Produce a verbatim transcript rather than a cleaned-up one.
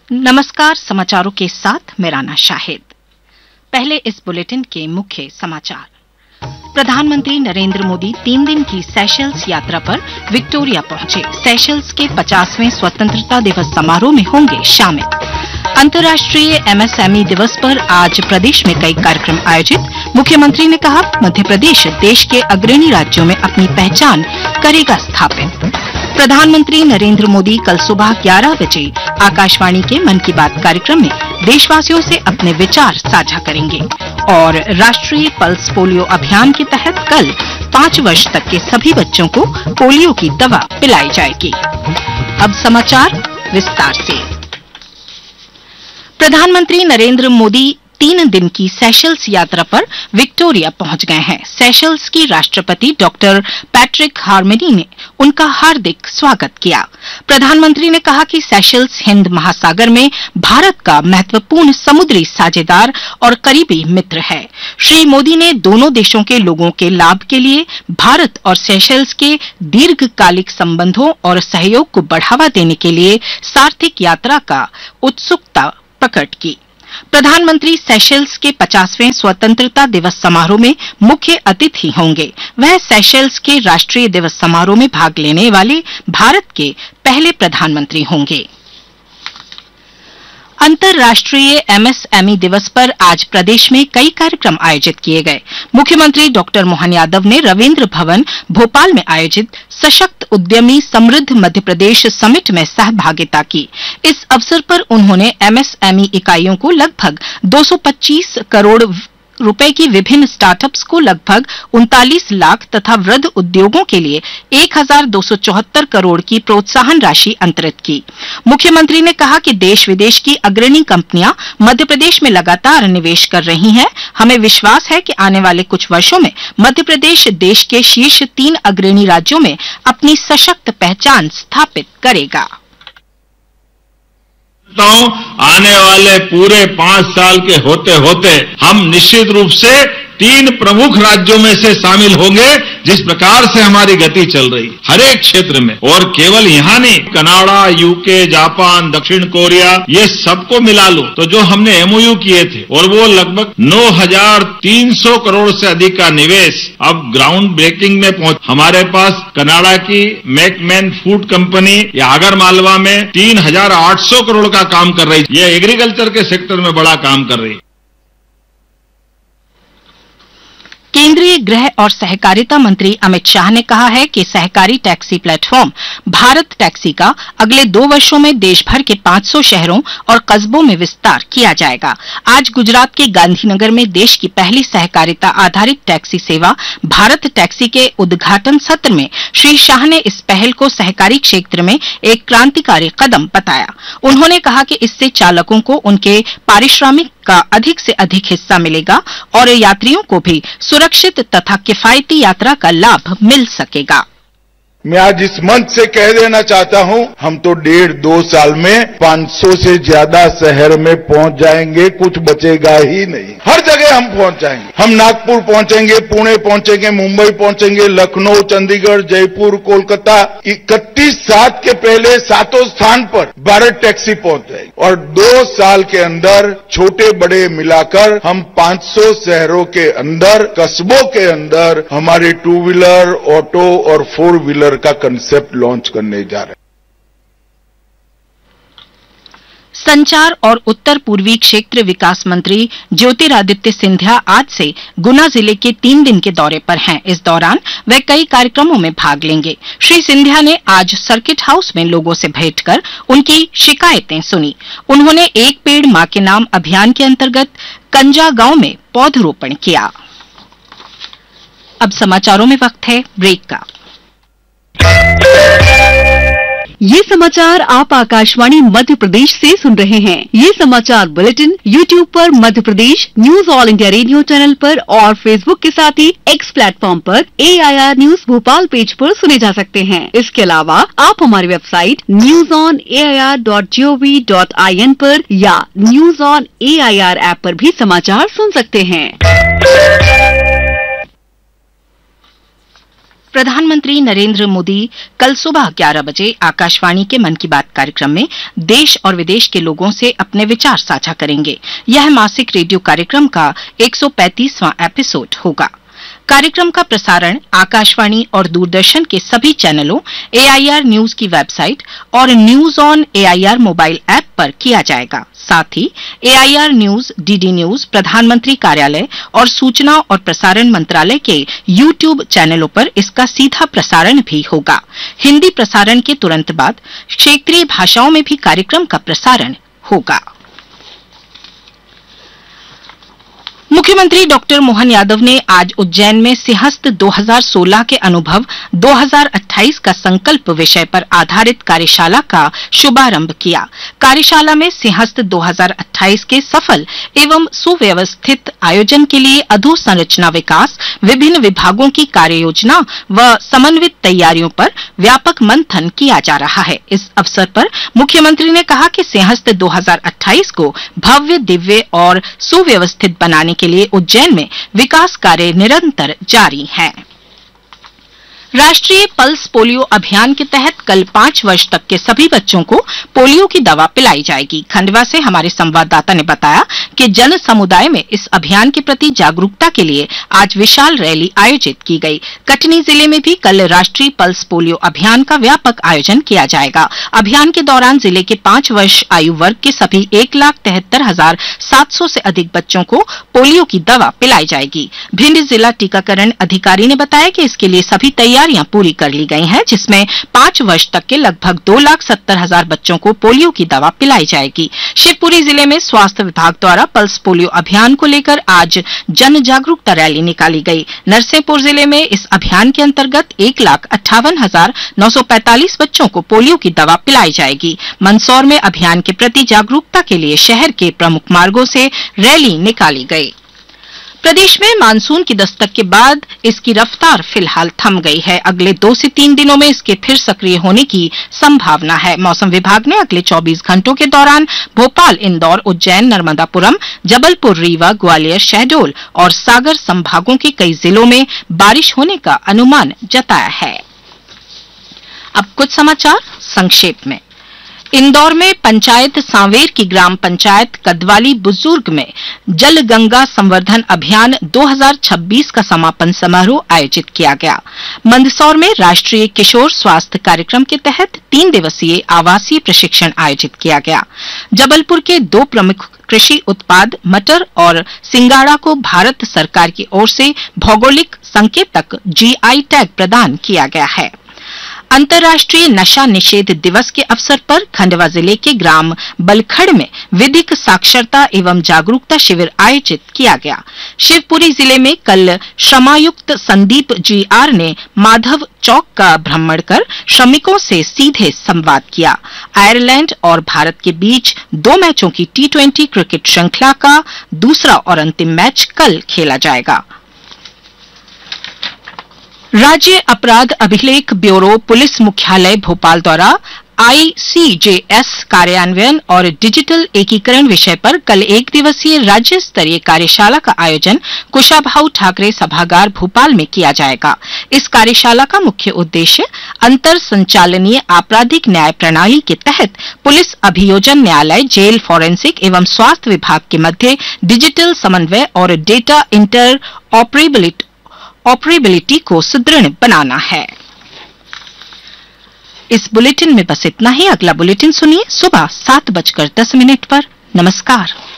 नमस्कार, समाचारों के साथ मैं राना शाहिद। पहले इस बुलेटिन के मुख्य समाचार। प्रधानमंत्री नरेंद्र मोदी तीन दिन की सेशल्स यात्रा पर विक्टोरिया पहुंचे। सेशल्स के पचासवें स्वतंत्रता दिवस समारोह में होंगे शामिल। अंतर्राष्ट्रीय एमएसएमई दिवस पर आज प्रदेश में कई कार्यक्रम आयोजित। मुख्यमंत्री ने कहा, मध्य प्रदेश देश के अग्रणी राज्यों में अपनी पहचान करेगा स्थापित। प्रधानमंत्री नरेंद्र मोदी कल सुबह ग्यारह बजे आकाशवाणी के मन की बात कार्यक्रम में देशवासियों से अपने विचार साझा करेंगे। और राष्ट्रीय पल्स पोलियो अभियान के तहत कल पाँच वर्ष तक के सभी बच्चों को पोलियो की दवा पिलाई जाएगी। अब समाचार विस्तार से। प्रधानमंत्री नरेंद्र मोदी तीन दिन की सेशल्स यात्रा पर विक्टोरिया पहुंच गए हैं। सेशल्स की राष्ट्रपति डॉक्टर पैट्रिक हार्मनी ने उनका हार्दिक स्वागत किया। प्रधानमंत्री ने कहा कि सेशल्स हिंद महासागर में भारत का महत्वपूर्ण समुद्री साझेदार और करीबी मित्र है। श्री मोदी ने दोनों देशों के लोगों के लाभ के लिए भारत और सेशल्स के दीर्घकालिक संबंधों और सहयोग को बढ़ावा देने के लिए सार्थक यात्रा का उत्सुकता प्रकट की। प्रधानमंत्री सेशल्स के पचासवें स्वतंत्रता दिवस समारोह में मुख्य अतिथि होंगे। वह सेशल्स के राष्ट्रीय दिवस समारोह में भाग लेने वाले भारत के पहले प्रधानमंत्री होंगे। अंतर्राष्ट्रीय एमएसएमई दिवस पर आज प्रदेश में कई कार्यक्रम आयोजित किए गए। मुख्यमंत्री डॉक्टर मोहन यादव ने रविन्द्र भवन भोपाल में आयोजित सशक्त उद्यमी समृद्ध मध्य प्रदेश समिट में सहभागिता की। इस अवसर पर उन्होंने एमएसएमई इकाइयों को लगभग दो सौ पच्चीस करोड़ रुपए की विभिन्न स्टार्टअप्स को लगभग उनतालीस लाख तथा वृद्ध उद्योगों के लिए एक हजार दो सौ चौहत्तर करोड़ की प्रोत्साहन राशि अंतरित की। मुख्यमंत्री ने कहा कि देश विदेश की अग्रणी कंपनियां मध्य प्रदेश में लगातार निवेश कर रही हैं। हमें विश्वास है कि आने वाले कुछ वर्षों में मध्य प्रदेश देश के शीर्ष तीन अग्रणी राज्यों में अपनी सशक्त पहचान स्थापित करेगा। आने वाले पूरे पांच साल के होते होते हम निश्चित रूप से तीन प्रमुख राज्यों में से शामिल होंगे, जिस प्रकार से हमारी गति चल रही हर एक क्षेत्र में। और केवल यहाँ नहीं, कनाडा, यूके, जापान, दक्षिण कोरिया, ये सबको मिला लो तो जो हमने एमओयू किए थे और वो लगभग नौ हजार तीन सौ करोड़ से अधिक का निवेश अब ग्राउंड ब्रेकिंग में पहुंच। हमारे पास कनाडा की मैकमैन फूड कंपनी या आगरमालवा में तीन हजार आठ सौ करोड़ का काम कर रही है। ये एग्रीकल्चर के सेक्टर में बड़ा काम कर रही है। केंद्रीय गृह और सहकारिता मंत्री अमित शाह ने कहा है कि सहकारी टैक्सी प्लेटफॉर्म भारत टैक्सी का अगले दो वर्षों में देश भर के पाँच सौ शहरों और कस्बों में विस्तार किया जाएगा। आज गुजरात के गांधीनगर में देश की पहली सहकारिता आधारित टैक्सी सेवा भारत टैक्सी के उद्घाटन सत्र में श्री शाह ने इस पहल को सहकारी क्षेत्र में एक क्रांतिकारी कदम बताया। उन्होंने कहा कि इससे चालकों को उनके पारिश्रमिक का अधिक से अधिक हिस्सा मिलेगा और यात्रियों को भी सुरक्षित तथा किफायती यात्रा का लाभ मिल सकेगा। मैं आज इस मंच से कह देना चाहता हूं, हम तो डेढ़ दो साल में पाँच सौ से ज्यादा शहर में पहुंच जाएंगे, कुछ बचेगा ही नहीं। हर जगह हम पहुंच जाएंगे। हम नागपुर पहुंचेंगे, पुणे पहुंचेंगे, मुंबई पहुंचेंगे, लखनऊ, चंडीगढ़, जयपुर, कोलकाता। इकतीस सात के पहले सातों स्थान पर भारत टैक्सी पहुंच जाएगी और दो साल के अंदर छोटे बड़े मिलाकर हम पाँच सौ शहरों के अंदर, कस्बों के अंदर हमारे टू व्हीलर, ऑटो और फोर व्हीलर का कंसेप्ट लॉन्च करने जा रहे हैं। संचार और उत्तर पूर्वी क्षेत्र विकास मंत्री ज्योतिरादित्य सिंधिया आज से गुना जिले के तीन दिन के दौरे पर हैं। इस दौरान वे कई कार्यक्रमों में भाग लेंगे। श्री सिंधिया ने आज सर्किट हाउस में लोगों से भेंट कर उनकी शिकायतें सुनी। उन्होंने एक पेड़ मां के नाम अभियान के अंतर्गत कंजा गांव में पौधरोपण किया। अब समाचारों में वक्त है ब्रेक का। ये समाचार आप आकाशवाणी मध्य प्रदेश से सुन रहे हैं। ये समाचार बुलेटिन यूट्यूब पर Madhya Pradesh news all India radio channel पर और फेसबुक के साथ ही एक्स प्लेटफॉर्म पर ए I R news Bhopal page पर सुने जा सकते हैं। इसके अलावा आप हमारी website news on A I R dot G O V dot I N पर या news on A I R app पर भी समाचार सुन सकते हैं। प्रधानमंत्री नरेंद्र मोदी कल सुबह ग्यारह बजे आकाशवाणी के मन की बात कार्यक्रम में देश और विदेश के लोगों से अपने विचार साझा करेंगे। यह मासिक रेडियो कार्यक्रम का एक सौ पैंतीसवां एपिसोड होगा। कार्यक्रम का प्रसारण आकाशवाणी और दूरदर्शन के सभी चैनलों, एआईआर न्यूज की वेबसाइट और news on AIR mobile app पर किया जाएगा। साथ ही एआईआर न्यूज, डीडी न्यूज, प्रधानमंत्री कार्यालय और सूचना और प्रसारण मंत्रालय के यूट्यूब चैनलों पर इसका सीधा प्रसारण भी होगा। हिंदी प्रसारण के तुरंत बाद क्षेत्रीय भाषाओं में भी कार्यक्रम का प्रसारण होगा। मुख्यमंत्री डॉक्टर मोहन यादव ने आज उज्जैन में सिंहस्थ दो हज़ार सोलह के अनुभव दो हज़ार अट्ठाईस का संकल्प विषय पर आधारित कार्यशाला का शुभारंभ किया। कार्यशाला में सिंहस्थ दो हज़ार अट्ठाईस के सफल एवं सुव्यवस्थित आयोजन के लिए अधोसंरचना विकास, विभिन्न विभागों की कार्ययोजना व समन्वित तैयारियों पर व्यापक मंथन किया जा रहा है। इस अवसर पर मुख्यमंत्री ने कहा कि सिंहस्थ दो हज़ार अट्ठाईस को भव्य, दिव्य और सुव्यवस्थित बनाने के लिए उज्जैन में विकास कार्य निरंतर जारी हैं। राष्ट्रीय पल्स पोलियो अभियान के तहत कल पांच वर्ष तक के सभी बच्चों को पोलियो की दवा पिलाई जाएगी। खंडवा से हमारे संवाददाता ने बताया कि जन समुदाय में इस अभियान के प्रति जागरूकता के लिए आज विशाल रैली आयोजित की गई। कटनी जिले में भी कल राष्ट्रीय पल्स पोलियो अभियान का व्यापक आयोजन किया जाएगा। अभियान के दौरान जिले के पांच वर्ष आयु वर्ग के सभी एक लाख तिहत्तर हजार सात सौ से अधिक बच्चों को पोलियो की दवा पिलाई जाएगी। भिंड जिला टीकाकरण अधिकारी ने बताया कि इसके लिए सभी तैयारियां पूरी कर ली गई हैं, जिसमें पांच वर्ष तक के लगभग दो लाख सत्तर हजार बच्चों को पोलियो की दवा पिलाई जाएगी। शिवपुरी जिले में स्वास्थ्य विभाग द्वारा पल्स पोलियो अभियान को लेकर आज जन जागरूकता रैली निकाली गई। नरसिंहपुर जिले में इस अभियान के अंतर्गत एक लाख अट्ठावन हजार नौ सौ पैंतालीस बच्चों को पोलियो की दवा पिलाई जाएगी। मंदसौर में अभियान के प्रति जागरूकता के लिए शहर के प्रमुख मार्गों से रैली निकाली गई। प्रदेश में मानसून की दस्तक के बाद इसकी रफ्तार फिलहाल थम गई है। अगले दो से तीन दिनों में इसके फिर सक्रिय होने की संभावना है। मौसम विभाग ने अगले चौबीस घंटों के दौरान भोपाल, इंदौर, उज्जैन, नर्मदापुरम, जबलपुर, रीवा, ग्वालियर, शहडोल और सागर संभागों के कई जिलों में बारिश होने का अनुमान जताया है। अब कुछ समाचार संक्षेप में। इंदौर में पंचायत सांवेर की ग्राम पंचायत कदवाली बुजुर्ग में जल गंगा संवर्धन अभियान दो हज़ार छब्बीस का समापन समारोह आयोजित किया गया। मंदसौर में राष्ट्रीय किशोर स्वास्थ्य कार्यक्रम के तहत तीन दिवसीय आवासीय प्रशिक्षण आयोजित किया गया। जबलपुर के दो प्रमुख कृषि उत्पाद मटर और सिंगाड़ा को भारत सरकार की ओर से भौगोलिक संकेतक जीआई टैग प्रदान किया गया है। अंतर्राष्ट्रीय नशा निषेध दिवस के अवसर पर खंडवा जिले के ग्राम बलखड़ में विधिक साक्षरता एवं जागरूकता शिविर आयोजित किया गया। शिवपुरी जिले में कल श्रमायुक्त संदीप जी आर ने माधव चौक का भ्रमण कर श्रमिकों से सीधे संवाद किया। आयरलैंड और भारत के बीच दो मैचों की टी ट्वेंटी क्रिकेट श्रृंखला का दूसरा और अंतिम मैच कल खेला जाएगा। राज्य अपराध अभिलेख ब्यूरो पुलिस मुख्यालय भोपाल द्वारा आईसीजेएस कार्यान्वयन और डिजिटल एकीकरण विषय पर कल एक दिवसीय राज्य स्तरीय कार्यशाला का आयोजन कुशाभाऊ ठाकरे सभागार भोपाल में किया जाएगा। इस कार्यशाला का मुख्य उद्देश्य अंतर संचालनीय आपराधिक न्याय प्रणाली के तहत पुलिस अभियोजन न्यायालय, जेल, फॉरेंसिक एवं स्वास्थ्य विभाग के मध्य डिजिटल समन्वय और डेटा इंटर ऑपरेबिलिटी ऑपरेबिलिटी को सुदृढ़ बनाना है। इस बुलेटिन में बस इतना ही। अगला बुलेटिन सुनिए सुबह सात बजकर दस मिनट पर। नमस्कार।